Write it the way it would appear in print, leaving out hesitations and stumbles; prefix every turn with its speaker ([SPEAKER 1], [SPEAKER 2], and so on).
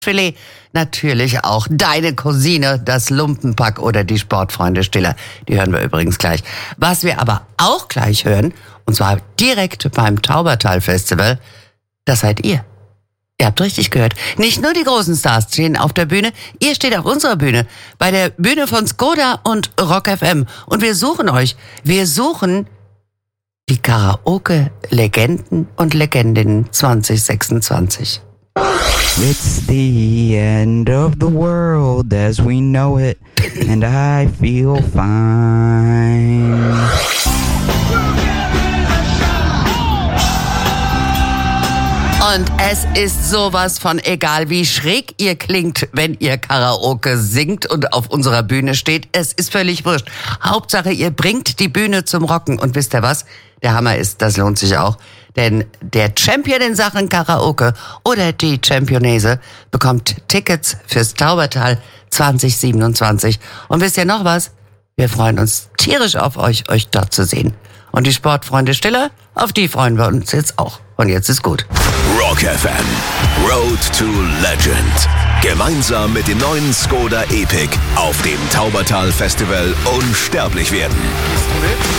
[SPEAKER 1] Filet, natürlich auch deine Cousine, das Lumpenpack oder die Sportfreunde Stiller. Die hören wir übrigens gleich. Was wir aber auch gleich hören, und zwar direkt beim Taubertal Festival, das seid ihr. Ihr habt richtig gehört. Nicht nur die großen Stars stehen auf der Bühne, ihr steht auf unserer Bühne. Bei der Bühne von Skoda und Rock FM. Und wir suchen euch. Wir suchen die Karaoke-Legenden und Legendinnen 2026.
[SPEAKER 2] It's the end of the world as we know it, and I feel fine.
[SPEAKER 1] Und es ist sowas von egal, wie schräg ihr klingt, wenn ihr Karaoke singt und auf unserer Bühne steht. Es ist völlig wurscht. Hauptsache, ihr bringt die Bühne zum Rocken. Und wisst ihr was? Der Hammer ist, das lohnt sich auch. Denn der Champion in Sachen Karaoke oder die Championese bekommt Tickets fürs Taubertal 2027. Und wisst ihr noch was? Wir freuen uns tierisch auf euch dort zu sehen. Und die Sportfreunde Stiller, auf die freuen wir uns jetzt auch. Und jetzt ist gut.
[SPEAKER 3] Rock FM, Road to Legend. Gemeinsam mit dem neuen Skoda Epic auf dem Taubertal Festival unsterblich werden.